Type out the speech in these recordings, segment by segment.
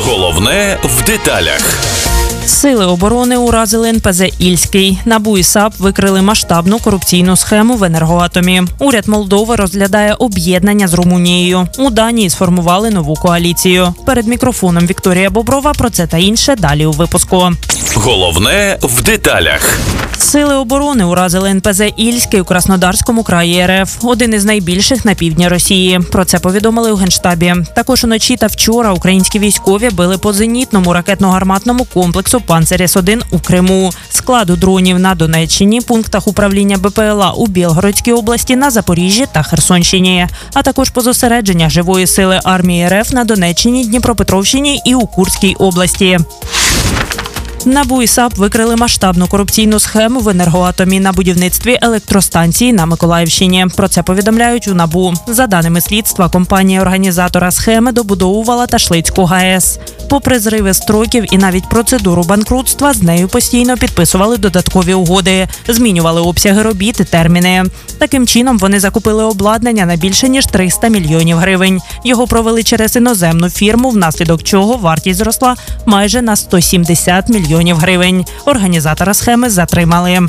Головне в деталях. Сили оборони уразили НПЗ «Ільський». НАБУ і САП викрили масштабну корупційну схему в енергоатомі. Уряд Молдови розглядає об'єднання з Румунією. У Данії сформували нову коаліцію. Перед мікрофоном Вікторія Боброва про це та інше далі у випуску. Головне в деталях. Сили оборони уразили НПЗ «Ільський» у Краснодарському краї РФ, один із найбільших на півдні Росії. Про це повідомили у Генштабі. Також уночі та вчора українські військові били по зенітному ракетно-гарматному комплексу «Панцеріс-1» у Криму, складу дронів на Донеччині, пунктах управління БПЛА у Білгородській області, на Запоріжжі та Херсонщині, а також по зосередженнях живої сили армії РФ на Донеччині, Дніпропетровщині і у Курській області. НАБУ і САП викрили масштабну корупційну схему в енергоатомі на будівництві електростанції на Миколаївщині. Про це повідомляють у НАБУ. За даними слідства, компанія-організатора схеми добудовувала Ташлицьку ГАЕС. Попри зриви строків і навіть процедуру банкрутства, з нею постійно підписували додаткові угоди, змінювали обсяги робіт і терміни. Таким чином, вони закупили обладнання на більше ніж 300 мільйонів гривень. Його провели через іноземну фірму, внаслідок чого вартість зросла майже на 170 мільйонів гривень. Організатора схеми затримали.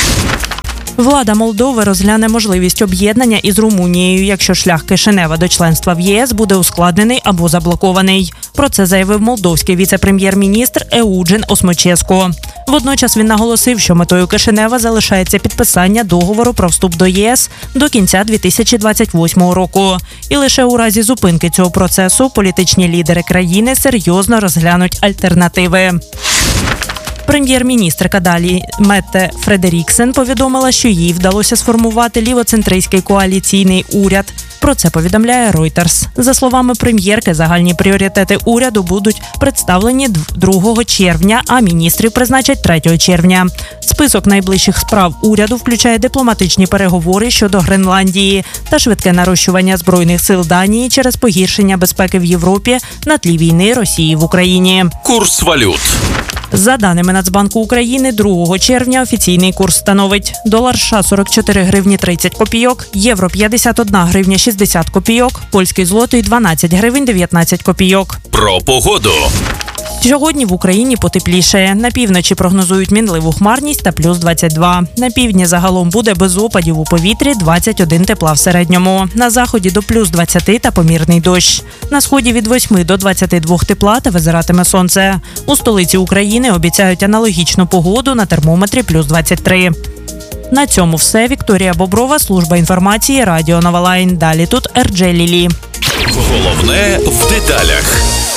Влада Молдови розгляне можливість об'єднання із Румунією, якщо шлях Кишинева до членства в ЄС буде ускладнений або заблокований. Про це заявив молдовський віце-прем'єр-міністр Еуджен Осмоческо. Водночас він наголосив, що метою Кишинева залишається підписання договору про вступ до ЄС до кінця 2028 року. І лише у разі зупинки цього процесу політичні лідери країни серйозно розглянуть альтернативи. Прем'єр-міністрка Далі Метте Фредеріксен повідомила, що їй вдалося сформувати лівоцентристський коаліційний уряд. Про це повідомляє Reuters. За словами прем'єрки, загальні пріоритети уряду будуть представлені 2 червня, а міністрів призначать 3 червня. Список найближчих справ уряду включає дипломатичні переговори щодо Гренландії та швидке нарощування збройних сил Данії через погіршення безпеки в Європі на тлі війни Росії в Україні. Курс валют. За даними Нацбанку України, 2 червня офіційний курс становить долар США 44 гривні 30 копійок, євро 51 гривня 60 копійок, польський злотий 12 гривень 19 копійок. Про погоду. Сьогодні в Україні потеплішає. На півночі прогнозують мінливу хмарність та плюс 22. На півдні загалом буде без опадів, у повітрі 21 тепла в середньому. На заході до плюс 20 та помірний дощ. На сході від 8 до 22 тепла та визиратиме сонце. У столиці України обіцяють аналогічну погоду, на термометрі плюс 23. На цьому все. Вікторія Боброва, служба інформації, Радіо Нова Лайн. Далі тут Ерджелілі. Головне в деталях.